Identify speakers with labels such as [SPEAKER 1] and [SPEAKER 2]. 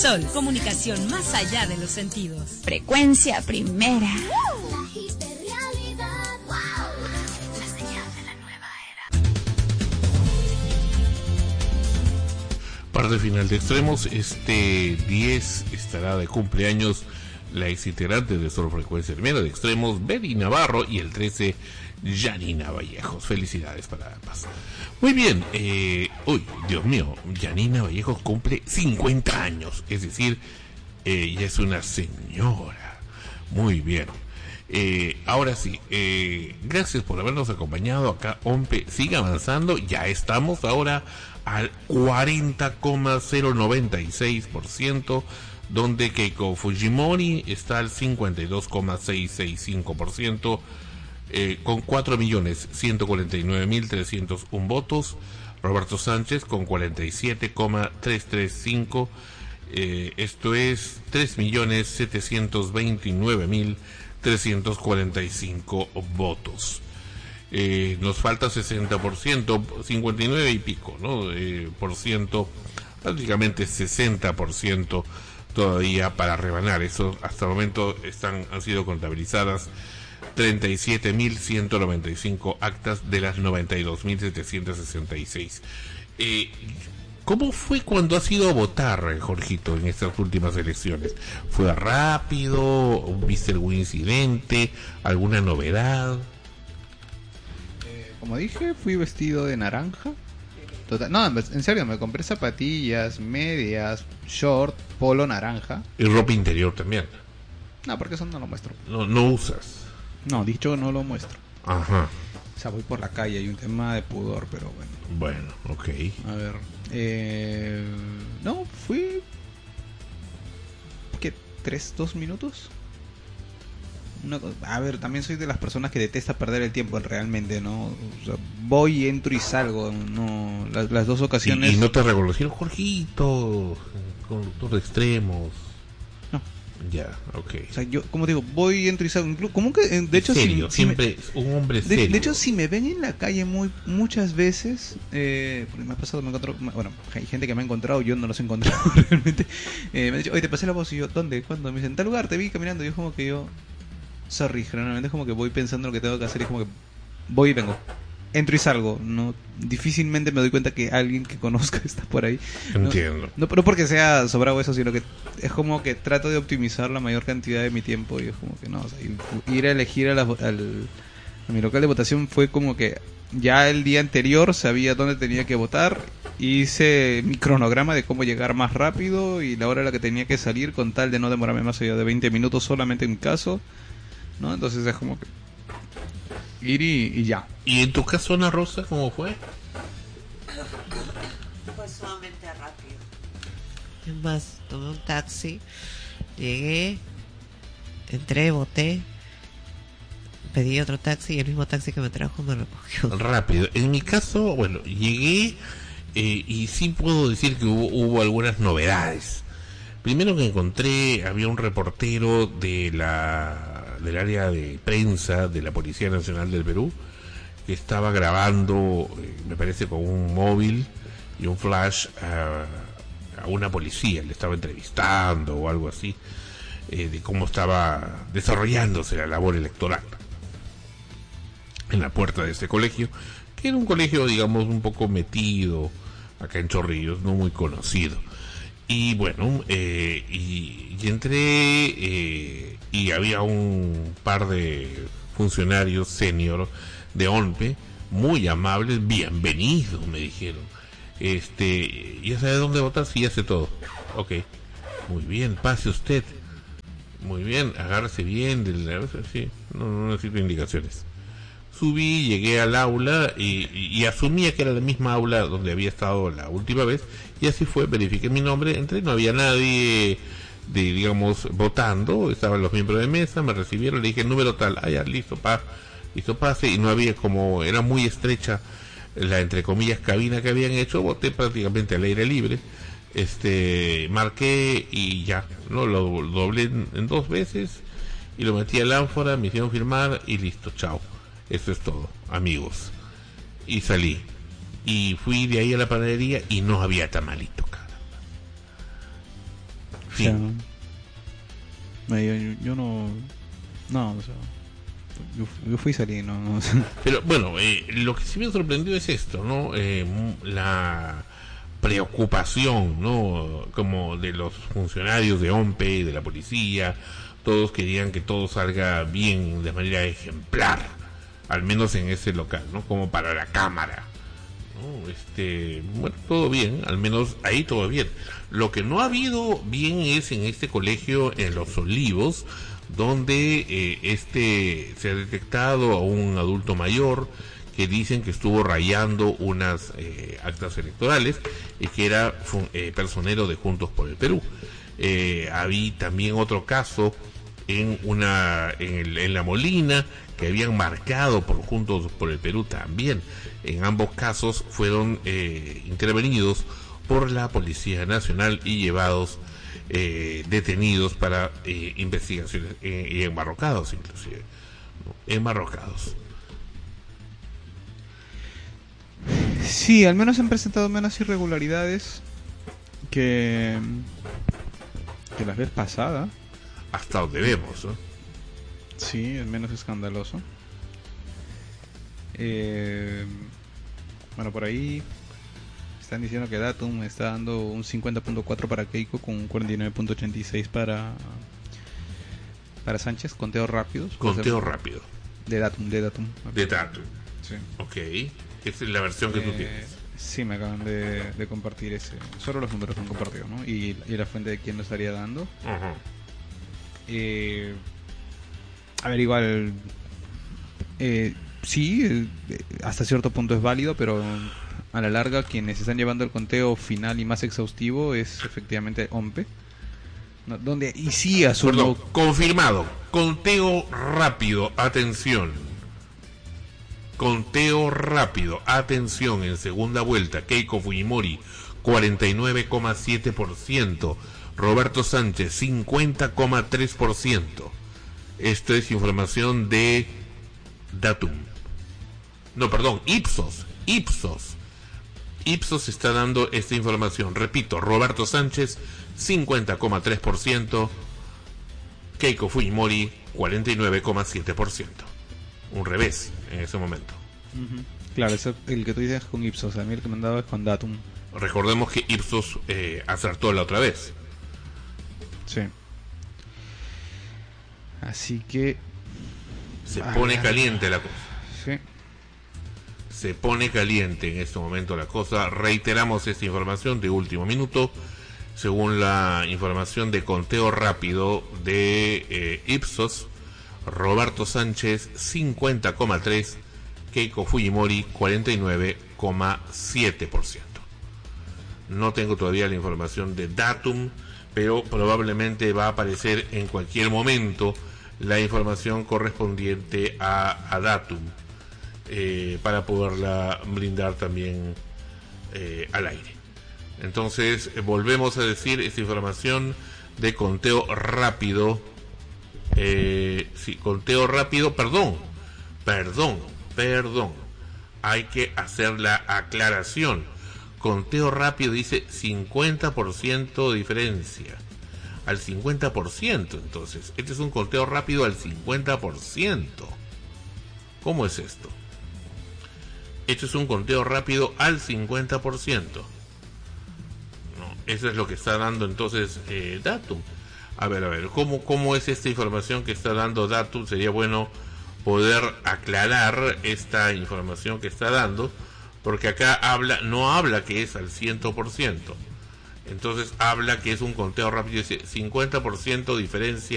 [SPEAKER 1] Sol, comunicación más allá de los sentidos.
[SPEAKER 2] Frecuencia primera.
[SPEAKER 3] Parte final de Extremos. Este 10 estará de cumpleaños la ex integrante de Sol Frecuencia Primera de Extremos, Betty Navarro, y el 13, Janina Vallejos. Felicidades para ambas. Muy bien, uy, Dios mío, Janina Vallejos cumple 50 años, es decir, ya es una señora. Muy bien. Ahora sí, gracias por habernos acompañado acá. OMPE sigue avanzando, ya estamos ahora al 40,096%, donde Keiko Fujimori está al 52,665%, con 4.149.301 votos. Roberto Sánchez con 47,335, esto es 3.729.345 votos. Nos falta 60%, 59 y pico, ¿no? Por ciento, prácticamente 60% todavía para rebanar. Eso hasta el momento han sido contabilizadas 37.195 actas de las 92.766. ¿Cómo fue cuando has ido a votar, Jorgito, en estas últimas elecciones? ¿Fue rápido? ¿Viste algún incidente? ¿Alguna novedad?
[SPEAKER 4] Como dije, fui vestido de naranja. Total, no, en serio, me compré zapatillas, medias, short, polo naranja.
[SPEAKER 3] ¿Y ropa interior también?
[SPEAKER 4] No, porque eso no lo muestro.
[SPEAKER 3] No usas.
[SPEAKER 4] No, dicho no lo muestro.
[SPEAKER 3] Ajá.
[SPEAKER 4] O sea, voy por la calle, hay un tema de pudor, pero bueno.
[SPEAKER 3] Bueno, ok.
[SPEAKER 4] A ver, no, fui... ¿Qué? ¿2 minutos? A ver, también soy de las personas que detesta perder el tiempo realmente, ¿no? O sea, voy, entro y salgo, no, las dos ocasiones...
[SPEAKER 3] ¿Y no te reconocieron, Jorgito, conductor de Extremos?
[SPEAKER 4] No.
[SPEAKER 3] Ya, ok.
[SPEAKER 4] O sea, yo, como digo, voy, entro y salgo. ¿Cómo que? De hecho,
[SPEAKER 3] serio, siempre un hombre serio.
[SPEAKER 4] De hecho, si me ven en la calle muchas veces, porque me ha pasado, me encontró, bueno, hay gente que me ha encontrado, yo no los he encontrado realmente. Me han dicho, oye, te pasé la voz, y yo, ¿dónde? ¿Cuándo? Me dicen, en tal lugar, te vi caminando, y yo como que sorry, generalmente es como que voy pensando lo que tengo que hacer y es como que voy y vengo, entro y salgo, no, difícilmente me doy cuenta que alguien que conozca está por ahí.
[SPEAKER 3] Entiendo.
[SPEAKER 4] No porque sea sobrado eso, sino que es como que trato de optimizar la mayor cantidad de mi tiempo y es como que no, o sea, ir a elegir a mi local de votación fue como que ya el día anterior sabía dónde tenía que votar, hice mi cronograma de cómo llegar más rápido y la hora a la que tenía que salir con tal de no demorarme más allá de 20 minutos solamente en mi caso, ¿no? Entonces es como que ir y ya.
[SPEAKER 3] ¿Y en tu caso, Ana Rosa, cómo fue?
[SPEAKER 5] Fue sumamente rápido. Es más, tomé un taxi, llegué, entré, voté, pedí otro taxi y el mismo taxi que me trajo me recogió.
[SPEAKER 3] Rápido. En mi caso, bueno, llegué y sí puedo decir que hubo algunas novedades. Primero que encontré, había un reportero del área de prensa de la Policía Nacional del Perú que estaba grabando, me parece con un móvil y un flash a una policía, le estaba entrevistando o algo así, de cómo estaba desarrollándose la labor electoral en la puerta de este colegio, que era un colegio, digamos, un poco metido acá en Chorrillos, no muy conocido. Y bueno, y entré y había un par de funcionarios senior de ONPE muy amables, bienvenidos, me dijeron. ¿Ya sabe dónde votar? Sí, ya sé todo. Ok, muy bien, pase usted. Muy bien, agárrese bien. Sí, no necesito indicaciones. Subí, llegué al aula y asumía que era la misma aula donde había estado la última vez, y así fue, verifiqué mi nombre, entré, no había nadie digamos, votando, estaban los miembros de mesa, me recibieron, le dije número tal, ya, listo, pase, y no había, como era muy estrecha la, entre comillas, cabina que habían hecho, voté prácticamente al aire libre, marqué y ya, no lo doblé en 2 veces y lo metí al ánfora, me hicieron firmar y listo, chao. Eso es todo, amigos. Y salí. Y fui de ahí a la panadería y no había tamalito, caramba. Fin.
[SPEAKER 4] O sea, yo no... No, o sea... Yo fui y salí, no.
[SPEAKER 3] Pero bueno, lo que sí me sorprendió es esto, ¿no? La preocupación, ¿no? Como de los funcionarios de OMPE, de la policía, todos querían que todo salga bien de manera ejemplar, al menos en ese local, ¿no? Como para la cámara, ¿no? Bueno, todo bien, al menos ahí todo bien. Lo que no ha habido bien es en este colegio en Los Olivos, donde se ha detectado a un adulto mayor que dicen que estuvo rayando unas actas electorales y que era personero de Juntos por el Perú. Había también otro caso en La Molina, que habían marcado por Juntos por el Perú también. En ambos casos fueron intervenidos por la Policía Nacional y llevados detenidos para investigaciones y enmarrocados inclusive, ¿no? Enmarrocados.
[SPEAKER 4] Sí, al menos han presentado menos irregularidades que la vez pasada.
[SPEAKER 3] Hasta donde vemos, ¿no?
[SPEAKER 4] Sí, es menos escandaloso. Bueno, por ahí están diciendo que Datum está dando un 50.4 para Keiko con un 49.86 para Sánchez. Conteos rápidos.
[SPEAKER 3] Conteo rápido.
[SPEAKER 4] De Datum.
[SPEAKER 3] De Datum.
[SPEAKER 4] Sí.
[SPEAKER 3] Ok. Esa es la versión que tú tienes.
[SPEAKER 4] Sí, me acaban de compartir ese. Solo los números han compartido, ¿no? Y la fuente de quién lo estaría dando.
[SPEAKER 3] Ajá.
[SPEAKER 4] A ver, igual... sí, hasta cierto punto es válido, pero a la larga quienes están llevando el conteo final y más exhaustivo es efectivamente OMPE, ¿no? Donde, y sí asumo...
[SPEAKER 3] Perdón, confirmado. Conteo rápido, atención. Conteo rápido, atención, en segunda vuelta, Keiko Fujimori, 49,7%, Roberto Sánchez, 50,3%. Esto es información de Datum. No, perdón, Ipsos. Ipsos está dando esta información. Repito, Roberto Sánchez, 50,3%, Keiko Fujimori, 49,7%. Un revés en ese momento.
[SPEAKER 4] Claro, el que tú dices es con Ipsos. A mí el que me han dado es con Datum.
[SPEAKER 3] Recordemos que Ipsos acertó la otra vez.
[SPEAKER 4] Sí. Así que
[SPEAKER 3] se pone caliente la cosa.
[SPEAKER 4] Sí.
[SPEAKER 3] Se pone caliente en este momento la cosa. Reiteramos esta información de último minuto. Según la información de conteo rápido de Ipsos, Roberto Sánchez 50,3%, Keiko Fujimori 49,7%. No tengo todavía la información de Datum, pero probablemente va a aparecer en cualquier momento la información correspondiente a Datum, para poderla brindar también al aire. Entonces volvemos a decir esta información de conteo rápido. Sí, conteo rápido, perdón, hay que hacer la aclaración. Conteo rápido dice 50% de diferencia al 50%, entonces este es un conteo rápido al 50%. ¿Cómo es esto? Esto es un conteo rápido al 50%. No, eso es lo que está dando entonces Datum. A ver, ¿cómo es esta información que está dando Datum? Sería bueno poder aclarar esta información que está dando, porque acá no habla que es al 100%. Entonces habla que es un conteo rápido, dice 50% diferencia